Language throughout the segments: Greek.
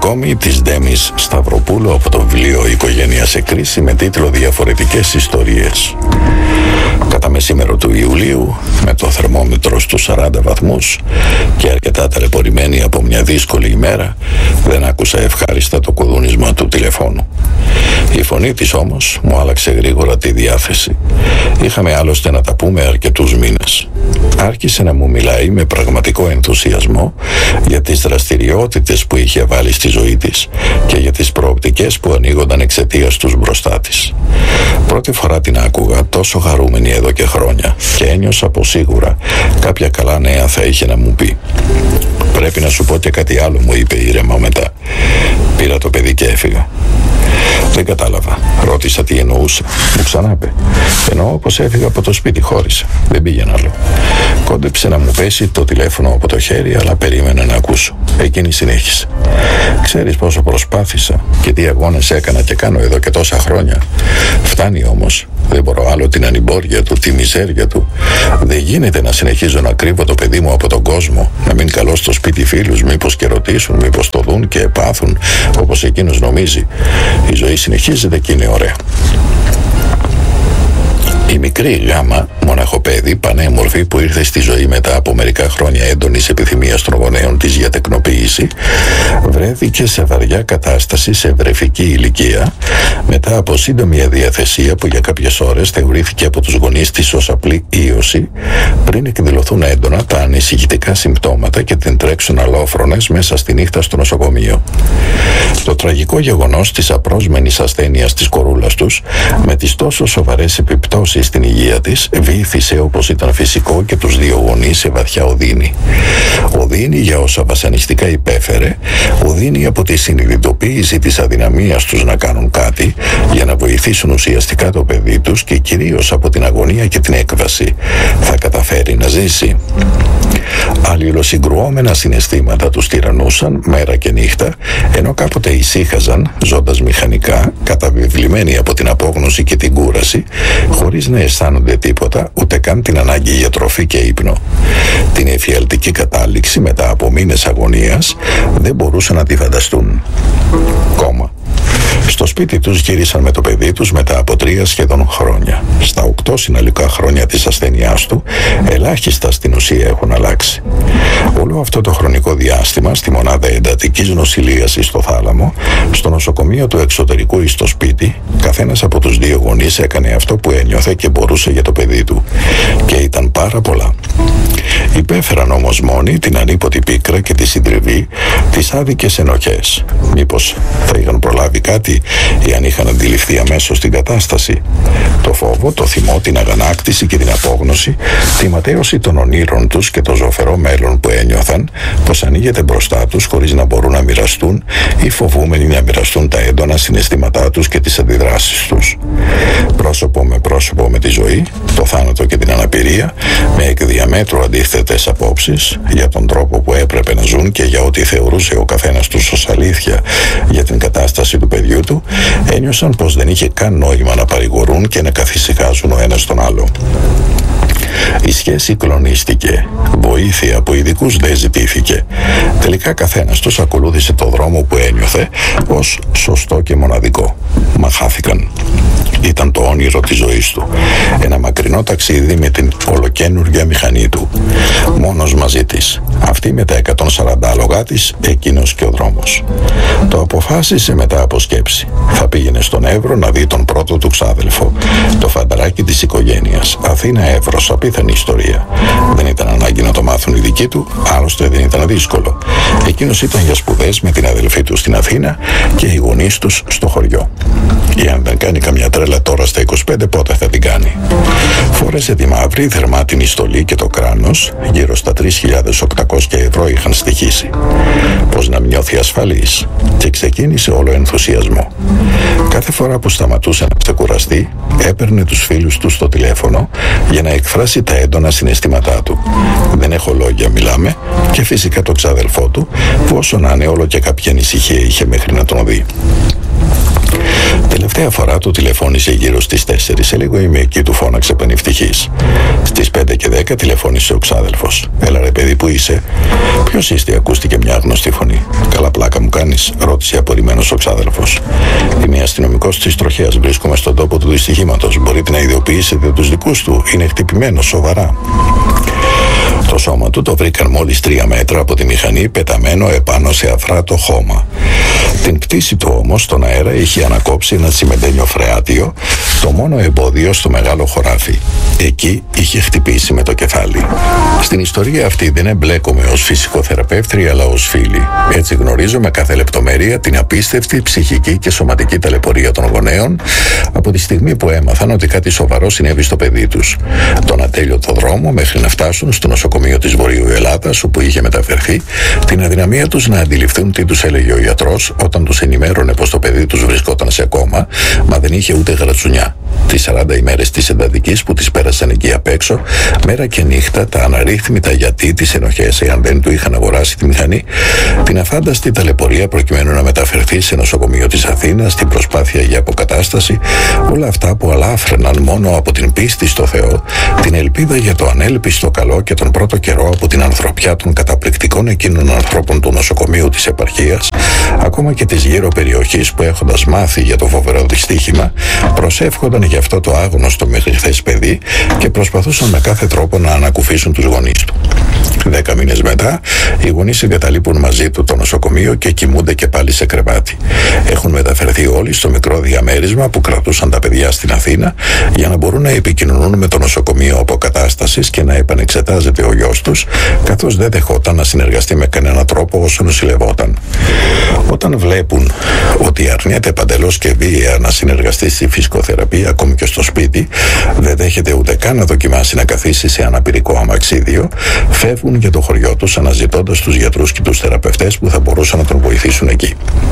ακόμη της Ντέμις Σταυροπούλου από το βιβλίο «Οικογένεια σε κρίση» με τίτλο «Διαφορετικές ιστορίες». Κατά μεσήμερο του Ιουλίου, με το θερμόμετρο στους 40 βαθμούς και αρκετά ταλαιπωρημένη από μια δύσκολη ημέρα, δεν άκουσα ευχάριστα το κουδούνισμα του τηλεφώνου. Η φωνή της όμως μου άλλαξε γρήγορα τη διάθεση. Είχαμε άλλωστε να τα πούμε αρκετούς μήνες. Άρχισε να μου μιλάει με πραγματικό ενθουσιασμό για τις δραστηριότητες που είχε βάλει στη ζωή της και για τις προοπτικές που ανοίγονταν εξαιτίας τους μπροστά της. Πρώτη φορά την άκουγα τόσο χαρούμενη εδώ και χρόνια και ένιωσα πως σίγουρα κάποια καλά νέα θα είχε να μου πει. «Πρέπει να σου πω και κάτι άλλο», μου είπε ήρεμα μετά. Πήρα το παιδί και έφυγα. Δεν κατάλαβα. Ρώτησα τι εννοούσε. Μου ξανάπε. Εννοώ πως έφυγα από το σπίτι, χώρισα. Δεν πήγαινα άλλο. Κόντεψε να μου πέσει το τηλέφωνο από το χέρι, αλλά περίμενα να ακούσω. Εκείνη συνέχισε. «Ξέρεις πόσο προσπάθησα και τι αγώνες έκανα και κάνω εδώ και τόσα χρόνια. Φτάνει όμως. Δεν μπορώ άλλο την ανημπόρια του, τη μιζέρια του. Δεν γίνεται να συνεχίζω να κρύβω το παιδί μου από τον κόσμο, να μην καλώ στο σπίτι φίλους, μήπως και ρωτήσουν, μήπως το δουν και πάθουν όπως εκείνος νομίζει. Η ζωή συνεχίζεται και είναι ωραία». Η μικρή Γάμα, μοναχοπέδι, πανέμορφη που ήρθε στη ζωή μετά από μερικά χρόνια έντονης επιθυμίας των γονέων της για τεκνοποίηση, βρέθηκε σε βαριά κατάσταση σε βρεφική ηλικία μετά από σύντομη αδιαθεσία που για κάποιες ώρες θεωρήθηκε από τους γονείς της ως απλή ίωση, πριν εκδηλωθούν έντονα τα ανησυχητικά συμπτώματα και την τρέξουν αλόφρονες μέσα στη νύχτα στο νοσοκομείο. Το τραγικό γεγονός της απρόσμενης ασθένειας της κορούλας τους, με τις τόσο σοβαρές επιπτώσεις στην υγεία της, βύθισε όπως ήταν φυσικό και τους δύο γονείς σε βαθιά οδύνη. Οδύνη για όσα βασανιστικά υπέφερε, οδύνη από τη συνειδητοποίηση της αδυναμίας τους να κάνουν κάτι για να βοηθήσουν ουσιαστικά το παιδί τους και κυρίως από την αγωνία και την έκβαση. Θα καταφέρει να ζήσει? Αλληλοσυγκρουόμενα συναισθήματα τους τυραννούσαν μέρα και νύχτα, ενώ κάποτε ησύχαζαν, ζώντας μηχανικά, καταβιβλημένοι από την απόγνωση και την κούραση, χωρίς να αισθάνονται τίποτα, ούτε καν την ανάγκη για τροφή και ύπνο. Την εφιαλτική κατάληξη μετά από μήνες αγωνίας δεν μπορούσαν να τη φανταστούν. Κόμμα. Στο σπίτι τους γύρισαν με το παιδί τους μετά από 3 σχεδόν χρόνια. Στα 8 συνολικά χρόνια της ασθένειάς του, ελάχιστα στην ουσία έχουν αλλάξει. Όλο αυτό το χρονικό διάστημα, στη μονάδα εντατικής νοσηλείας στο θάλαμο, στο νοσοκομείο του εξωτερικού ή στο σπίτι, καθένας από τους δύο γονείς έκανε αυτό που ένιωθε και μπορούσε για το παιδί του. Και ήταν πάρα πολλά. Υπέφεραν όμως μόνοι την ανίποτη πίκρα και τη συντριβή, τις άδικες ενοχές. Μήπως θα είχαν προλάβει κάτι ή αν είχαν αντιληφθεί αμέσως την κατάσταση? Το φόβο, το θυμό, την αγανάκτηση και την απόγνωση, τη ματέωση των ονείρων τους και το ζωφερό μέλλον που ένιωθαν πως ανοίγεται μπροστά τους χωρίς να μπορούν να μοιραστούν ή φοβούμενοι να μοιραστούν τα έντονα συναισθήματά τους και τις αντιδράσεις τους. Πρόσωπο με πρόσωπο με τη ζωή, το θάνατο και την αναπηρία, με εκ διαμέτρου αντίθετες απόψεις για τον τρόπο που έπρεπε να ζουν και για ό,τι θεωρούσε ο καθένας τους ως αλήθεια για την κατάσταση του παιδιού του, ένιωσαν πως δεν είχε καν νόημα να παρηγορούν και να καθησυχάζουν ο ένας τον άλλο. Η σχέση κλονίστηκε. Βοήθεια από ειδικούς δεν ζητήθηκε. Τελικά καθένας τους ακολούθησε το δρόμο που ένιωθε ως σωστό και μοναδικό. Μα χάθηκαν. Ήταν το όνειρο της ζωής του. Ένα μακρινό ταξίδι με την ολοκαίνουργια μηχανή του. Μόνος μαζί της. Αυτή με τα 140 άλογά της, εκείνος και ο δρόμος. Το αποφάσισε μετά από σκέψη. Θα πήγαινε στον Εύρο να δει τον πρώτο του ξάδελφο. Το φανταράκι της οικογένειας. Αθήνα-Εύρος, απίθανη ιστορία. Δεν ήταν ανάγκη να το μάθουν οι δικοί του, άλλωστε δεν ήταν δύσκολο. Εκείνος ήταν για σπουδές με την αδελφή του στην Αθήνα και οι γονείς τους στο χωριό. Ή αν δεν κάνει καμιά τρέλα τώρα στα 25, πότε θα την κάνει? Φόρεσε τη μαύρη δερμάτινη στολή και το κράνος, γύρω στα 3.800 ευρώ είχαν στοιχήσει. Πώς να νιώθει ασφαλής? Και ξεκίνησε όλο ενθουσιασμό. Κάθε φορά που σταματούσε να ξεκουραστεί, έπαιρνε τους φίλους του στο τηλέφωνο για να εκφράσει τα έντονα συναισθήματά του. Δεν έχω λόγια, μιλάμε, και φυσικά το ξάδελφό του, που όσο να είναι όλο και κάποια ανησυχία είχε μέχρι να τον δει. Τελευταία φορά του τηλεφώνησε γύρω στις 4. Σε λίγο είμαι εκεί, του φώναξε πανευτυχής. Στις 5 και 10 τηλεφώνησε ο ξάδελφος. Έλα ρε παιδί, που είσαι? Ποιος είστε? Ακούστηκε μια γνωστή φωνή. Καλά πλάκα μου κάνεις? κάνεις? Ρώτησε απορριμμένος ο ξάδελφος. Είμαι αστυνομικός της τροχέας. Βρίσκομαι στον τόπο του δυστυχήματος. Μπορείτε να ειδοποιήσετε τους δικούς του? Είναι χτυπημένος σοβαρά. Το σώμα του το βρήκαν μόλις 3 μέτρα από τη μηχανή, πεταμένο επάνω σε αφράτο χώμα. Την πτήση του όμως στον αέρα είχε ανακόψει ένα τσιμεντένιο φρεάτιο, το μόνο εμπόδιο στο μεγάλο χωράφι. Εκεί είχε χτυπήσει με το κεφάλι. Στην ιστορία αυτή δεν εμπλέκομαι ως φυσικοθεραπεύτρια, αλλά ως φίλη. Έτσι γνωρίζω με κάθε λεπτομέρεια την απίστευτη ψυχική και σωματική ταλαιπωρία των γονέων από τη στιγμή που έμαθαν ότι κάτι σοβαρό συνέβη στο παιδί τους. Τον ατέλειωτο δρόμο μέχρι να φτάσουν στο νοσοκομείο της Βορείου Ελλάδας, όπου είχε μεταφερθεί, την αδυναμία τους να αντιληφθούν τι τους έλεγε ο γιατρός όταν τους ενημέρωνε πως το παιδί τους βρισκόταν σε κόμμα, μα δεν είχε ούτε γρατσουνιά. Τις 40 ημέρες της εντατικής που τις πέρασαν εκεί απ' έξω, μέρα και νύχτα, τα αναρρύθμιτα γιατί, τις ενοχές εάν δεν του είχαν αγοράσει τη μηχανή, την αφάνταστη ταλαιπωρία προκειμένου να μεταφερθεί σε νοσοκομείο της Αθήνας, την προσπάθεια για αποκατάσταση, όλα αυτά που αλάφραιναν μόνο από την πίστη στο Θεό, την ελπίδα για το ανέλπιστο καλό και τον πρώτο καιρό από την ανθρωπιά των καταπληκτικών εκείνων ανθρώπων του νοσοκομείου της επαρχίας, ακόμα και της γύρω περιοχής που, έχοντας μάθει για το φοβερό δυστύχημα, προσεύχονταν για αυτό το άγνωστο μέχρι χθες παιδί και προσπαθούσαν με κάθε τρόπο να ανακουφίσουν τους γονείς του. 10 μήνες μετά, οι γονείς εγκαταλείπουν μαζί του το νοσοκομείο και κοιμούνται και πάλι σε κρεβάτι. Έχουν μεταφερθεί όλοι στο μικρό διαμέρισμα που κρατούσαν τα παιδιά στην Αθήνα για να μπορούν να επικοινωνούν με το νοσοκομείο αποκατάστασης και να επανεξετάζεται ο γιος τους, καθώς δεν δεχόταν να συνεργαστεί με κανένα τρόπο όσο νοσηλευόταν. Όταν βλέπουν ότι αρνιέται παντελώς και βία να συνεργαστεί στη φυσικοθεραπεία, ακόμη και στο σπίτι, δεν δέχεται ούτε καν να δοκιμάσει να καθίσει σε αναπηρικό αμαξίδιο, φεύγουν για το χωριό τους αναζητώντας τους γιατρούς και τους θεραπευτές που θα μπορούσαν να τον βοηθήσουν εκεί.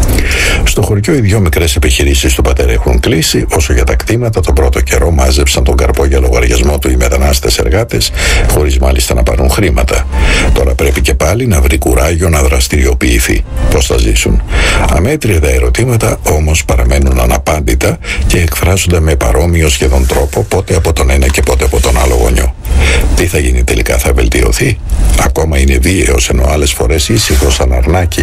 Στο χωριό οι 2 μικρές επιχειρήσεις του πατέρα έχουν κλείσει, όσο για τα κτήματα τον πρώτο καιρό μάζεψαν τον καρπό για λογαριασμό του οι μετανάστες εργάτες, χωρίς μάλιστα να πάρουν χρήματα. Τώρα πρέπει και πάλι να βρει κουράγιο να δραστηριοποιηθεί. Πώς θα ζήσουν? Αμέτρια τα ερωτήματα όμως παραμένουν αναπάντητα και εκφράζονται με παρόμοιο σχεδόν τρόπο, πότε από τον ένα και πότε από τον άλλο γονιό. Τι θα γίνει τελικά? Θα βελτιωθεί? Ακόμα είναι βίαιος, ενώ άλλες φορές ήσυχος σαν αρνάκι.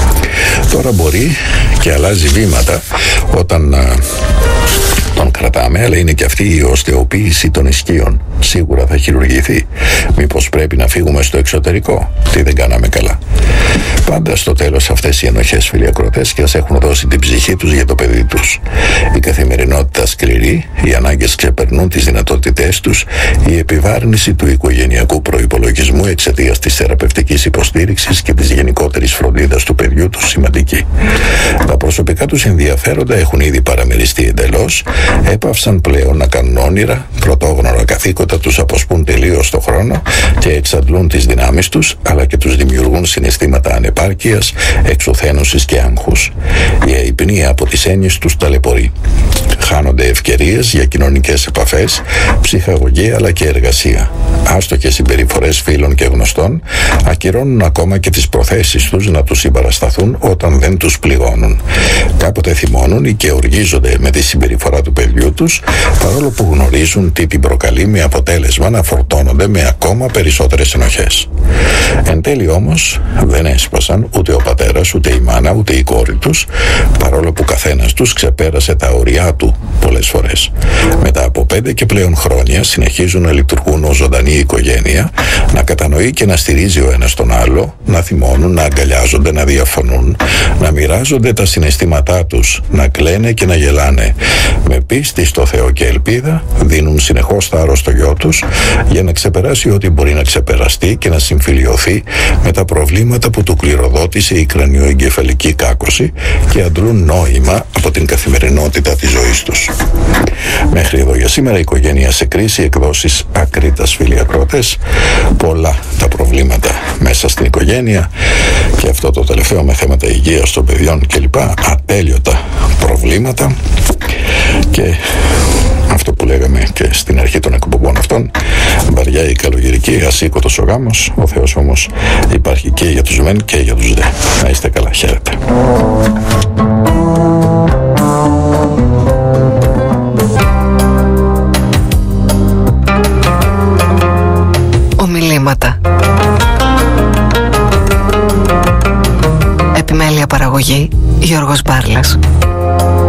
Τώρα μπορεί και αλλάζει βήματα όταν τον κρατάμε, αλλά είναι και αυτή η οστεοποίηση των ισχύων. Σίγουρα θα χειρουργηθεί. Μήπως πρέπει να φύγουμε στο εξωτερικό? Τι δεν κάναμε καλά? Πάντα στο τέλος αυτές οι ενοχές, φίλοι ακροατές, και ας έχουν δώσει την ψυχή τους για το παιδί τους. Η καθημερινότητα σκληρή, οι ανάγκες ξεπερνούν τις δυνατότητές τους, η επιβάρυνση του οικογενειακού προϋπολογισμού εξαιτίας της θεραπευτικής υποστήριξης και της γενικότερης φροντίδας του παιδιού τους σημαντική. Τα προσωπικά τους ενδιαφέροντα έχουν ήδη παραμεριστεί εντελώς, έπαυσαν πλέον να κάνουν όνειρα, πρωτόγνωρα καθήκοντα τους αποσπούν τελείως το χρόνο και εξαντλούν τις δυνάμεις τους, αλλά και τους δημιουργούν συναισθήματα ανεπάρκειας, εξουθένωσης και άγχους. Η αϊπνία από τις έννοιες τους ταλαιπωρεί. Χάνονται ευκαιρίες για κοινωνικές επαφές, ψυχαγωγία αλλά και εργασία. Άστοχες συμπεριφορές φίλων και γνωστών ακυρώνουν ακόμα και τις προθέσεις τους να τους συμπαρασταθούν όταν δεν τους πληγώνουν. Κάποτε θυμώνουν και οργίζονται με τη συμπεριφορά του παιδιού τους, παρόλο που γνωρίζουν τι την προκαλεί, με αποτέλεσμα να φορτώνονται με ακόμα περισσότερες ενοχές. Εν τέλει όμως δεν έσπασαν ούτε ο πατέρας, ούτε η μάνα, ούτε η κόρη τους, παρόλο που καθένας τους ξεπέρασε τα όρια του πολλές φορές. Μετά από 5 και πλέον χρόνια συνεχίζουν να λειτουργούν ως ζωντανή οικογένεια, να κατανοεί και να στηρίζει ο ένας τον άλλο, να θυμώνουν, να αγκαλιάζονται, να διαφωνούν, να μοιράζονται τα συναισθήματά τους, να κλαίνε και να γελάνε. Με πίστη στο Θεό και ελπίδα δίνουν συνεχώς θάρρος στο γιο τους για να ξεπεράσει ό,τι μπορεί να ξεπεραστεί και να συμφιλιωθεί με τα προβλήματα που του κληροδότησε η κρανιοεγκεφαλική κάκωση και αντλούν νόημα από την καθημερινότητα της ζωής τους. Μέχρι εδώ για σήμερα. Οικογένεια σε κρίση, εκδόσεις Ακρίτας, φίλοι ακροατές. Πολλά τα προβλήματα μέσα στην οικογένεια και αυτό το τελευταίο με θέματα υγείας των παιδιών κλπ. Ατέλειωτα προβλήματα και αυτό που λέγαμε και στην αρχή των εκπομπών αυτών, βαριά η καλογερική, ασήκωτος ο γάμος. Ο Θεός όμως υπάρχει και για τους μεν και για τους δε. Να είστε καλά, χαίρετε. Ομιλήματα. Επιμέλεια παραγωγή Γιώργος Μπάρλας.